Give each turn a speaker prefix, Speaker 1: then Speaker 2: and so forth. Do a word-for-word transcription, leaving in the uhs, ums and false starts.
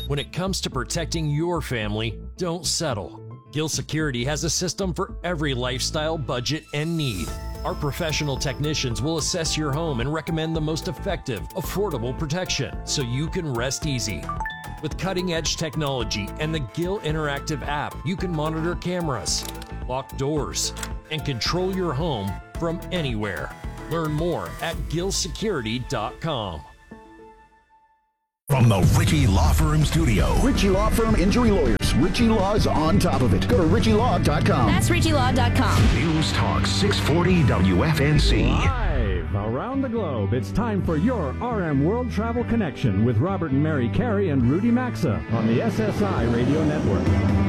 Speaker 1: When it comes to protecting your family, don't settle. Gill Security has a system for every lifestyle, budget, and need. Our professional technicians will assess your home and recommend the most effective, affordable protection so you can rest easy. With cutting-edge technology and the Gill Interactive app, you can monitor cameras, lock doors, and control your home from anywhere. Learn more at gill security dot com.
Speaker 2: From the Ritchie Law Firm studio.
Speaker 3: Ritchie Law Firm Injury Lawyers. Ritchie Law is on top of it. Go to ritchie law dot com.
Speaker 4: That's ritchie law dot com.
Speaker 2: News Talk six forty W F N C.
Speaker 5: Live around the globe, it's time for your R M World Travel Connection with Robert and Mary Carey and Rudy Maxa on the S S I Radio Network.